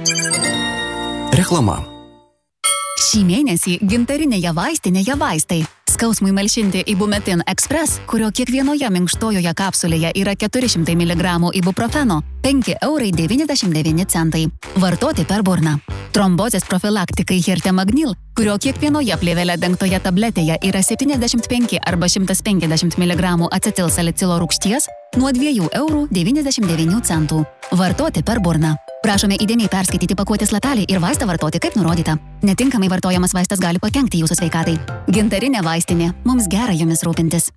Reklama. Šį mėnesį gintarinėje vaistinėje vaistai. Skausmui malšinti Ibumetin Express, kurio kiekvienoje minkštojoje kapsulėje yra 400 mg ibuprofeno, 5,99 €. Vartoti per burną. Trombozės profilaktikai Hertemagnil, kurio kiekvienoje plėvele dengtoje tabletėje yra 75 arba 150 mg acetilsalicilo rūgšties, nuo 2,99 €. Vartoti per burną. Prašome įdėmiai perskaityti pakuotės lapelį ir vaistą vartoti kaip nurodyta. Netinkamai vartojamas vaistas gali pakenkti jūsų sveikatai. Gintarinė vaistinė. Mums gera jumis rūpintis.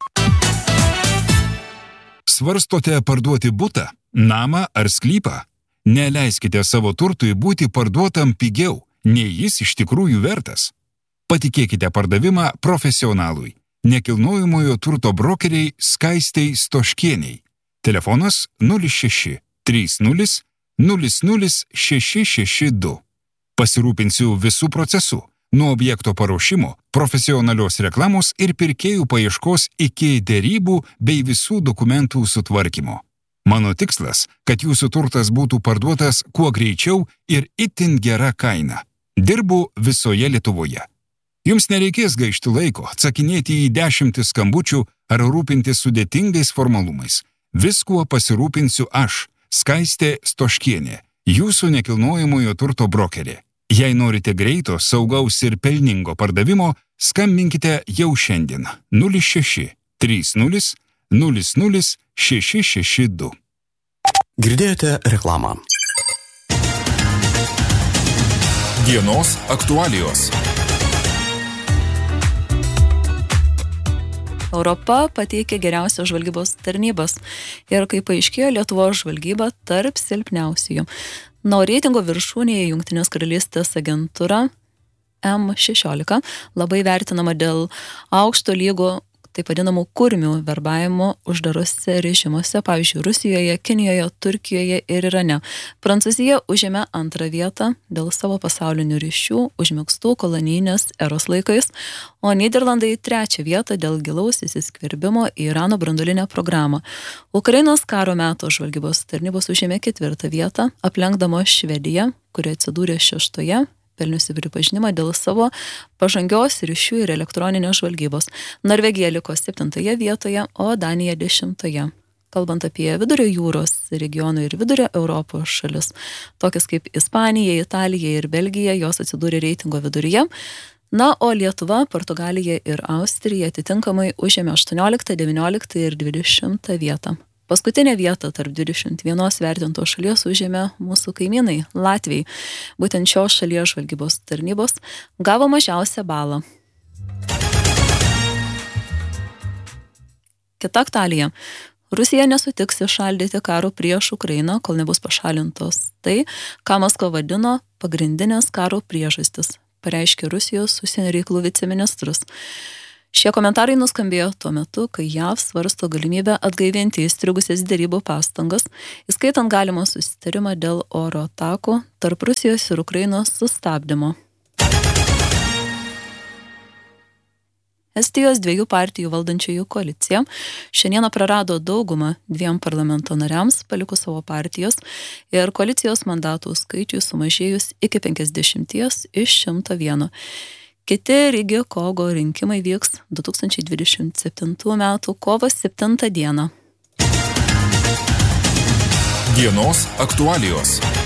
Svarstote parduoti butą, namą ar sklypą? Neleiskite savo turtui būti parduotam pigiau, nei jis iš tikrųjų vertas. Patikėkite pardavimą profesionalui. Nekilnojamojo turto brokeriai Skaistei Stoškieniai. Telefonas 06 30 00 662. Pasirūpinsiu visų procesų, nuo objekto paruošimo, profesionalios reklamos ir pirkėjų paieškos iki derybų bei visų dokumentų sutvarkymo. Mano tikslas, kad jūsų turtas būtų parduotas kuo greičiau ir itin gera kaina. Dirbu visoje Lietuvoje. Jums nereikės gaišti laiko, atsakinėti į 10 skambučių ar rūpintis sudėtingais formalumais. Viskuo pasirūpinsiu aš, Skaistė Stoškienė, jūsų nekilnojamojo turto brokerė. Jei norite greito, saugaus ir pelningo pardavimo, skambinkite jau šiandien 06 30 00 662. Girdėjote reklamą. Dienos aktualijos. Europa pateikė geriausios žvalgybos tarnybas ir, kaip paaiškėjo, Lietuvos žvalgyba tarp silpniausiųjų. Nuo reitingo viršūnėje Jungtinės karalystės agentūra M16 labai vertinama dėl aukšto lygo taip vadinamų kurmių verbavimo uždarose režimuose, pavyzdžiui, Rusijoje, Kinijoje, Turkijoje ir Irane. Prancūzija užėmė 2 vietą dėl savo pasaulinių ryšių užmegztų kolonijinės eros laikais, o Nyderlandai 3 vietą dėl gilaus įsiskverbimo į Irano branduolinę programą. Ukrainos karo meto žvalgybos tarnybos užėmė 4 vietą, aplenkdamos Švediją, kuri atsidūrė 6, pelniusi pripažinimą dėl savo pažangios ryšių ir elektroninės žvalgybos. Norvegija liko 7 vietoje, o Danija 10. Kalbant apie Vidurio jūros regionų ir Vidurio Europos šalis, tokias kaip Ispanija, Italija ir Belgija, jos atsidūrė reitingo viduryje. Na, o Lietuva, Portugalija ir Austrija atitinkamai užėmė 18, 19 ir 20 vietą. Paskutinę vietą tarp 21 vertintos šalies užėmė mūsų kaimynai Latvijai. Būtent šios šalies žvalgybos tarnybos gavo mažiausią balą. Kita aktualija. Rusija nesutiks įšaldyti karo prieš Ukrainą, kol nebus pašalintos tai, ką Maskva vadino pagrindinės karo priežastis, pareiškė Rusijos užsienio reikalų viceministras. Šie komentarai nuskambėjo tuo metu, kai JAV svarsto galimybę atgaivinti įstrigusias derybų pastangas, įskaitant galimą susitarimą dėl oro atakų tarp Rusijos ir Ukrainos sustabdymo. Estijos 2 partijų valdančiųjų koalicija šiandieną prarado daugumą 2 parlamento nariams palikus savo partijos ir koalicijos mandatų skaičiui sumažėjus iki 50 iš 101. Kiti Rigi Kogo rinkimai vyks 2027 metų kovo 7 dieną. Dienos aktualijos.